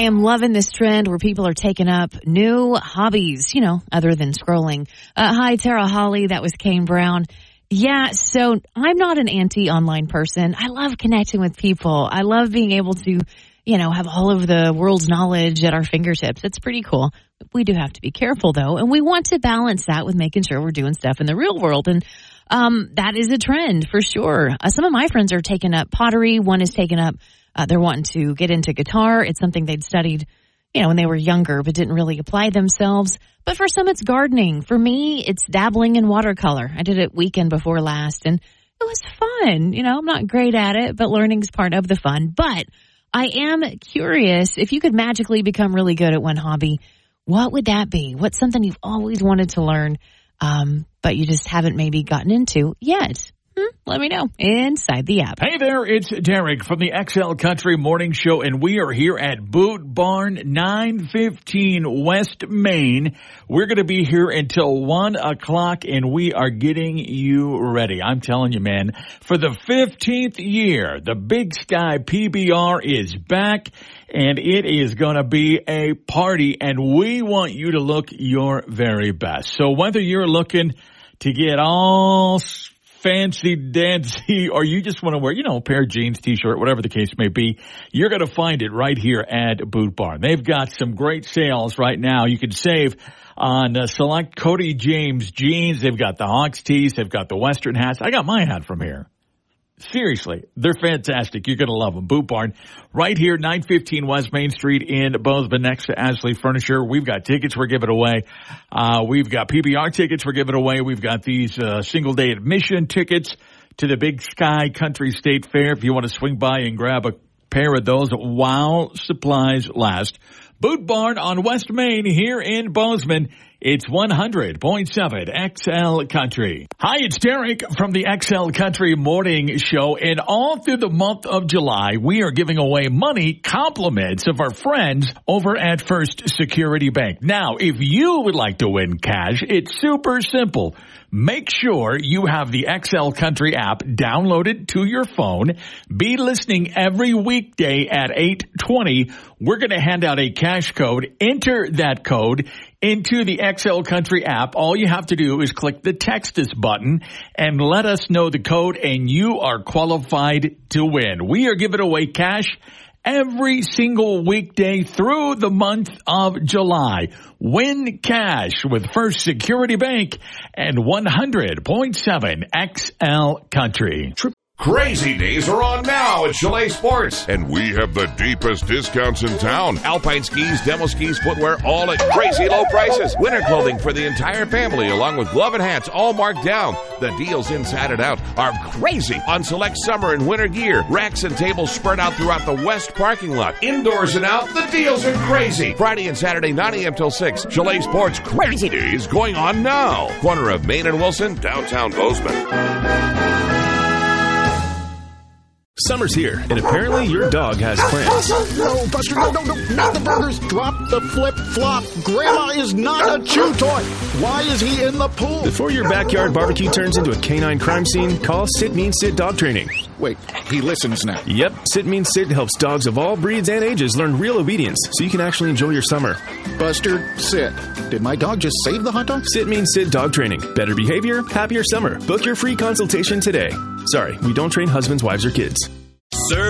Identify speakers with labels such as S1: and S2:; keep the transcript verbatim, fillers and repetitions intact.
S1: I am loving this trend where people are taking up new hobbies, you know, other than scrolling. Uh, hi, Tara Holly. That was Kane Brown. Yeah, so I'm not an anti-online person. I love connecting with people. I love being able to, you know, have all of the world's knowledge at our fingertips. It's pretty cool. We do have to be careful, though, and we want to balance that with making sure we're doing stuff in the real world. And um, that is a trend for sure. Uh, some of my friends are taking up pottery. One is taking up, uh, they're wanting to get into guitar. It's something they'd studied, you know, when they were younger, but didn't really apply themselves. But for some, it's gardening. For me, it's dabbling in watercolor. I did it weekend before last, and it was fun. You know, I'm not great at it, but learning is part of the fun. But I am curious, if you could magically become really good at one hobby, what would that be? What's something you've always wanted to learn, um, but you just haven't maybe gotten into yet? Hmm? Let me know inside the app.
S2: Hey there, it's Derek from the X L Country Morning Show, and we are here at Boot Barn, nine fifteen West Main. We're going to be here until one o'clock, and we are getting you ready. I'm telling you, man, for the fifteenth year, the Big Sky P B R is back, and it is going to be a party, and we want you to look your very best. So whether you're looking to get all fancy dancy, or you just want to wear, you know, a pair of jeans, t-shirt, whatever the case may be, you're going to find it right here at Boot Barn. They've got some great sales right now. You can save on uh, select Cody James jeans. They've got the Hawks tees. They've got the Western hats. I got my hat from here. Seriously, they're fantastic. You're going to love them. Boot Barn, right here, nine fifteen West Main Street in Bozeman, next to Ashley Furniture. We've got tickets we're giving away. Uh, we've got P B R tickets we're giving away. We've got these uh, single-day admission tickets to the Big Sky Country State Fair. If you want to swing by and grab a pair of those while supplies last. Boot Barn on West Main here in Bozeman. It's one hundred point seven X L Country. Hi, it's Derek from the X L Country Morning Show. And all through the month of July, we are giving away money compliments of our friends over at First Security Bank. Now, if you would like to win cash, it's super simple. Make sure you have the X L Country app downloaded to your phone. Be listening every weekday at eight twenty. We're going to hand out a cash code. Enter that code into the X L Country app. All you have to do is click the Text Us button and let us know the code, and you are qualified to win. We are giving away cash every single weekday through the month of July. Win cash with First Security Bank and one hundred point seven X L Country.
S3: Crazy days are on now at Chalet Sports, and we have the deepest discounts in town. Alpine skis, demo skis, footwear, all at crazy low prices. Winter clothing for the entire family, along with glove and hats, all marked down. The deals inside and out are crazy on select summer and winter gear. Racks and tables spread out throughout the west parking lot. Indoors and out, the deals are crazy. Friday and Saturday, nine a.m. till six. Chalet Sports Crazy Days going on now. Corner of Main and Wilson, downtown Bozeman.
S4: Summer's here, and apparently your dog has plans.
S5: No, Buster, no, no, no, not the burgers. Drop the flip-flop. Grandma is not a chew toy. Why is he in the pool?
S4: Before your backyard barbecue turns into a canine crime scene, call Sit Means Sit Dog Training.
S5: Wait, he listens now.
S4: Yep, Sit Means Sit helps dogs of all breeds and ages learn real obedience so you can actually enjoy your summer.
S5: Buster, sit. Did my dog just save the hot dog?
S4: Sit Means Sit Dog Training. Better behavior, happier summer. Book your free consultation today. Sorry, we don't train husbands, wives, or kids.